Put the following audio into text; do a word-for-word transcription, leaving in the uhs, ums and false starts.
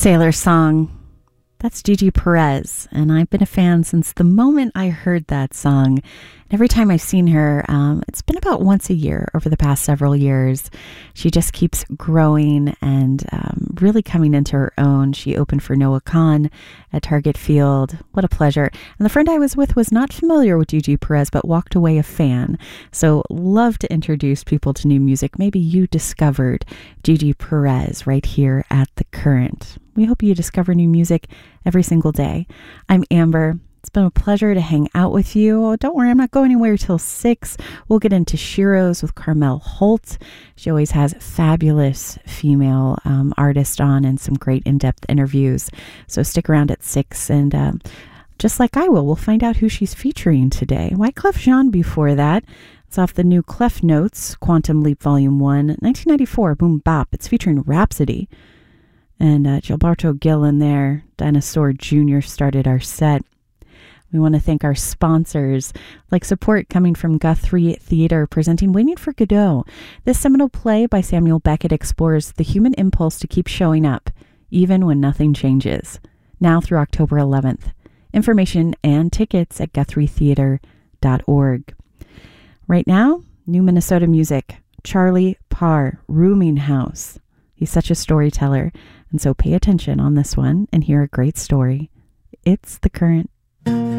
Sailor Song. That's Gigi Perez, and I've been a fan since the moment I heard that song. Every time I've seen her, um, it's been about once a year over the past several years. She just keeps growing and um, really coming into her own. She opened for Noah Kahan at Target Field. What a pleasure. And the friend I was with was not familiar with Gigi Perez, but walked away a fan. So love to introduce people to new music. Maybe you discovered Gigi Perez right here at The Current. We hope you discover new music every single day. I'm Amber. It's been a pleasure to hang out with you. Oh, don't worry, I'm not going anywhere till six. We'll get into Shiros with Carmel Holt. She always has fabulous female um, artists on and some great in-depth interviews. So stick around at six, and um, just like I will, we'll find out who she's featuring today. Wyclef Jean before that. It's off the new Clef Notes, Quantum Leap Volume one, nineteen ninety-four, Boom Bop. It's featuring Rhapsody. And uh, Gilberto Gil in there, Dinosaur Junior started our set. We want to thank our sponsors, like support coming from Guthrie Theater, presenting Waiting for Godot. This seminal play by Samuel Beckett explores the human impulse to keep showing up, even when nothing changes. Now through October eleventh. Information and tickets at guthrie theater dot org. Right now, new Minnesota music. Charlie Parr, Rooming House. He's such a storyteller, and so pay attention on this one and hear a great story. It's The Current.